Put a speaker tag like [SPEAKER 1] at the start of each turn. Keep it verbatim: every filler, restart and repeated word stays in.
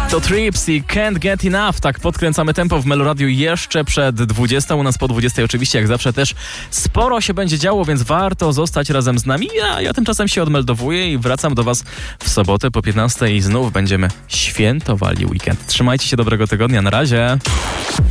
[SPEAKER 1] To Trips i Can't Get Enough. Tak podkręcamy tempo w Meloradiu jeszcze przed dwudziestą. U nas po dwudziestej oczywiście jak zawsze też sporo się będzie działo, więc warto zostać razem z nami. Ja, ja tymczasem się odmeldowuję i wracam do Was w sobotę po piętnastej i znów będziemy świętowali weekend. Trzymajcie się, dobrego tygodnia. Na razie.